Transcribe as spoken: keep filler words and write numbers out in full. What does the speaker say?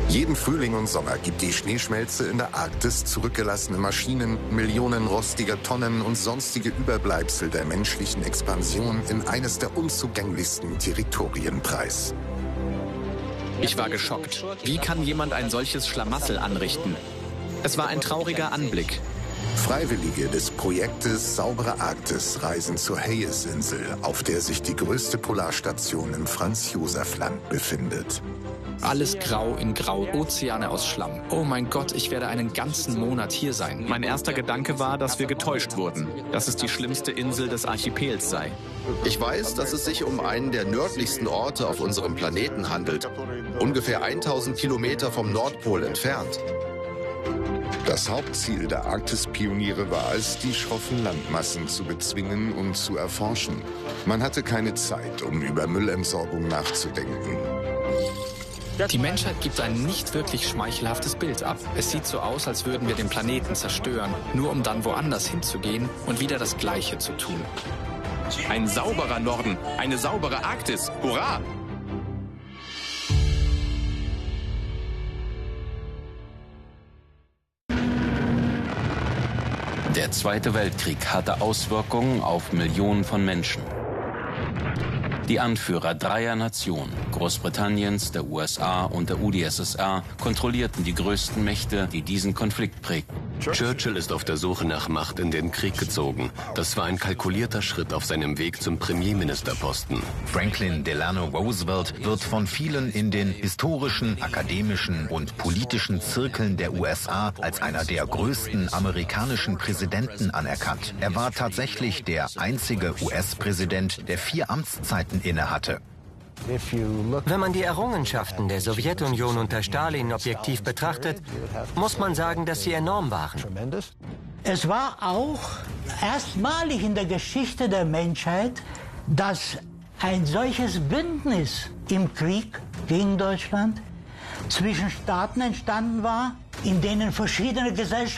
Jeden Frühling und Sommer gibt die Schneeschmelze in der Arktis zurückgelassene Maschinen, Millionen rostiger Tonnen und sonstige Überbleibsel der menschlichen Expansion in eines der unzugänglichsten Territorien preis. Ich war geschockt. Wie kann jemand ein solches Schlamassel anrichten? Es war ein trauriger Anblick. Freiwillige des Projektes Saubere Arktis reisen zur Hayes-Insel, auf der sich die größte Polarstation im Franz-Josef-Land befindet. Alles grau in grau, Ozeane aus Schlamm. Oh mein Gott, ich werde einen ganzen Monat hier sein. Mein erster Gedanke war, dass wir getäuscht wurden, dass es die schlimmste Insel des Archipels sei. Ich weiß, dass es sich um einen der nördlichsten Orte auf unserem Planeten handelt. Ungefähr tausend Kilometer vom Nordpol entfernt. Das Hauptziel der Arktis-Pioniere war es, die schroffen Landmassen zu bezwingen und zu erforschen. Man hatte keine Zeit, um über Müllentsorgung nachzudenken. Die Menschheit gibt ein nicht wirklich schmeichelhaftes Bild ab. Es sieht so aus, als würden wir den Planeten zerstören, nur um dann woanders hinzugehen und wieder das Gleiche zu tun. Ein sauberer Norden, eine saubere Arktis. Hurra! Der Zweite Weltkrieg hatte Auswirkungen auf Millionen von Menschen. Die Anführer dreier Nationen, Großbritanniens, der U S A und der U d S S R, kontrollierten die größten Mächte, die diesen Konflikt prägten. Churchill ist auf der Suche nach Macht in den Krieg gezogen. Das war ein kalkulierter Schritt auf seinem Weg zum Premierministerposten. Franklin Delano Roosevelt wird von vielen in den historischen, akademischen und politischen Zirkeln der U S A als einer der größten amerikanischen Präsidenten anerkannt. Er war tatsächlich der einzige U S-Präsident, der vier Amtszeiten innehatte. Wenn man die Errungenschaften der Sowjetunion unter Stalin objektiv betrachtet, muss man sagen, dass sie enorm waren. Es war auch erstmalig in der Geschichte der Menschheit, dass ein solches Bündnis im Krieg gegen Deutschland zwischen Staaten entstanden war, in denen verschiedene Gesellschaften